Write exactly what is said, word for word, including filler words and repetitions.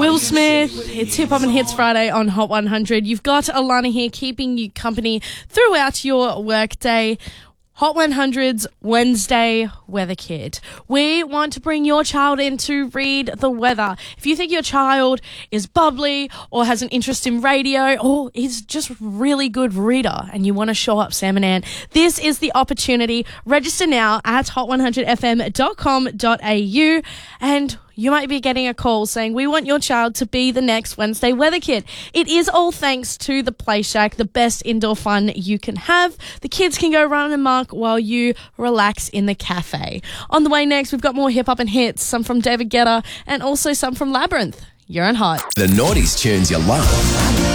Will Smith, it's Hip Hop and Hits Friday on Hot one hundred. You've got Alana here keeping you company throughout your workday. Hot one hundred's Wednesday Weather Kit. We want to bring your child in to read the weather. If you think your child is bubbly or has an interest in radio or is just a really good reader and you want to show up Sam and Ann, this is the opportunity. Register now at hot one hundred f m dot com dot a u and you might be getting a call saying, we want your child to be the next Wednesday Weather Kid. It is all thanks to the Play Shack, the best indoor fun you can have. The kids can go run and mark while you relax in the cafe. On the way next, we've got more hip hop and hits, some from David Guetta and also some from Labyrinth. You're on Hot. The noughties tunes you love.